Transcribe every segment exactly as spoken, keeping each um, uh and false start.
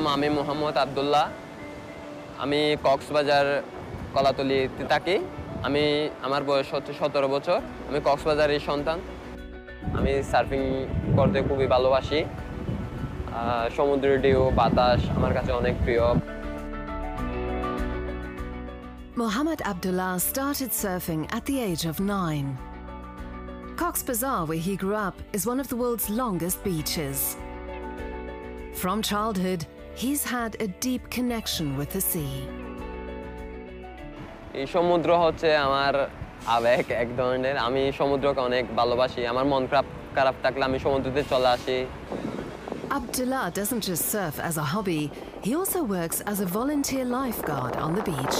আমি মোহাম্মদ আব্দুল্লাহ। আমি কক্সবাজার কলাতলিতে থাকি। আমি আমার বয়স হচ্ছে সতেরো বছর। আমি কক্সবাজারের সন্তান। আমি সার্ফিং করতে খুবই ভালোবাসি। সমুদ্রের ঢেউ, বাতাস আমার কাছে অনেক প্রিয়। Mohammed Abdullah started surfing at the age of nine. Cox's Bazar, where he grew up, is one of the world's longest beaches. From childhood, he's had a deep connection with the sea. এই সমুদ্র হচ্ছে আমার আবেগ এক ধরনের। আমি সমুদ্রকে অনেক ভালোবাসি। আমার মন খারাপ খারাপ থাকলে আমি সমুদ্রতে চলে আসি। Abdullah doesn't just surf as a hobby, he also works as a volunteer lifeguard on the beach.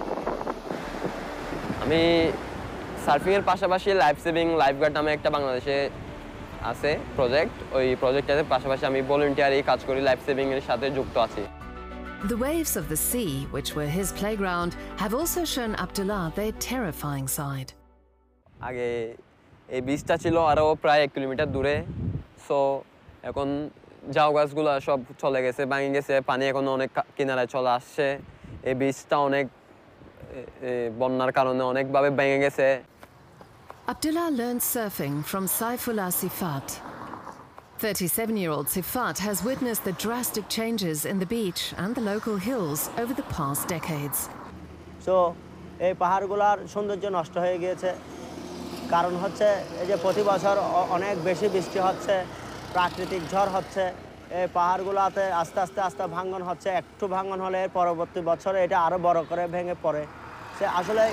আমি সার্ফিং এর পাশাপাশি লাইফ সেভিং লাইফগার্ড নামে একটা বাংলাদেশে আছে প্রজেক্ট। ওই প্রজেক্টটাতে পাশাপাশি আমি ভলান্টিয়ারি কাজ করি, লাইফ সেভিং এর সাথে যুক্ত আছি। The waves of the sea, which were his playground, have also shown Abdullah their terrifying side. আগে এই বিচটা ছিল আরও প্রায় এক কিলোমিটার দূরে। সো এখন ঝাউ গাছগুলো সব চলে গেছে, ভেঙে গেছে, পানি এখন অনেক কিনারায় চলে আসছে। এই বিচটা অনেক বন্যার কারণে অনেকভাবে ভেঙে গেছে। Abdullah learned surfing from Saifullah Sifat. thirty-seven-year-old Sifat has witnessed the drastic changes in the beach and the local hills over the past decades. So, এই পাহাড়গুলোর সৌন্দর্য নষ্ট হয়ে গিয়েছে। কারণ হচ্ছে এই যে প্রতি বছর অনেক বেশি বৃষ্টি হচ্ছে, প্রাকৃতিক ঝড় হচ্ছে, এই পাহাড়গুলোতে আস্তে আস্তে আস্তে ভাঙন হচ্ছে। একটু ভাঙন হলে পরবর্তী বছরে এটা আরও বড় করে ভেঙে পড়ে। সে আসলে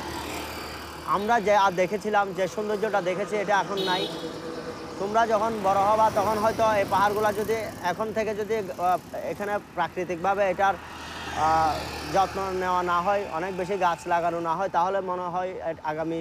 আমরা যে আর দেখেছিলাম, যে সৌন্দর্যটা দেখেছি, এটা এখন নাই। তোমরা যখন বড় হবা তখন হয়তো এই পাহাড়গুলো যদি এখন থেকে যদি এখানে প্রাকৃতিকভাবে এটার যত্ন নেওয়া না হয়, অনেক বেশি গাছ লাগানো না হয়, তাহলে মনে হয় আগামী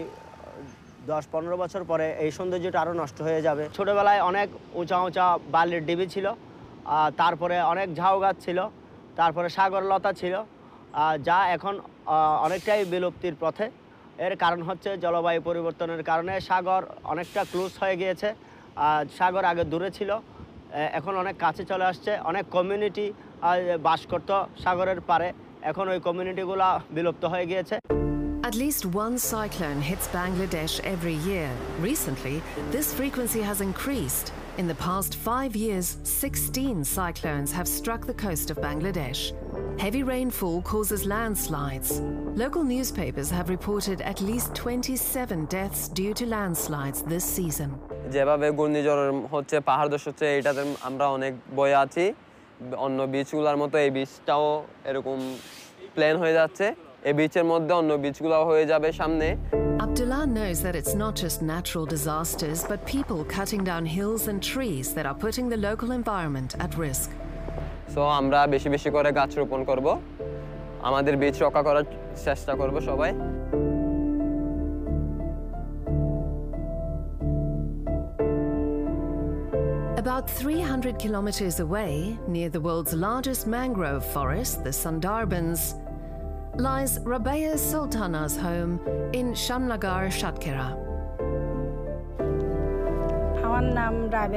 দশ পনেরো বছর পরে এই সৌন্দর্যটা আরও নষ্ট হয়ে যাবে। ছোটোবেলায় অনেক উঁচা উঁচা বালির ডিবি ছিল, তারপরে অনেক ঝাউ গাছ ছিল, তারপরে সাগরলতা ছিল, যা এখন অনেকটাই বিলুপ্তির পথে। এর কারণ হচ্ছে জলবায়ু পরিবর্তনের কারণে সাগর অনেকটা ক্লোজ হয়ে গিয়েছে। সাগর আগে দূরে ছিল, এখন অনেক কাছে চলে আসছে। অনেক কমিউনিটি বাস করত সাগরের পারে, এখন ওই কমিউনিটিগুলো বিলুপ্ত হয়ে গিয়েছে। At least one cyclone hits Bangladesh every year. Recently, this frequency has increased. In the past five years, sixteen cyclones have struck the coast of Bangladesh. Heavy rainfall causes landslides. Local newspapers have reported at least twenty-seven deaths due to landslides this season. যেভাবে ঘূর্ণিঝড় হচ্ছে, পাহাড় ধস হচ্ছে, এটাতে আমরা অনেক ভয়ে আছি। অন্য বিচগুলোর মতো এই বিচটাও এরকম প্লেন হয়ে যাচ্ছে। এই বিচের মধ্যে অন্য বিচগুলো হয়ে যাবে সামনে। Abdullah knows that it's not just natural disasters, but people cutting down hills and trees that are putting the local environment at risk. So আমরা বেশি বেশি করে গাছ রোপণ করব, আমাদের বিচ রক্ষা করার চেষ্টা করব সবাই। About three hundred kilometers away, near the world's largest mangrove forest, the Sundarbans, lies Rabea Sultana's home in Shamnagar, Shatkhera. আমার নাম রাবেয়া।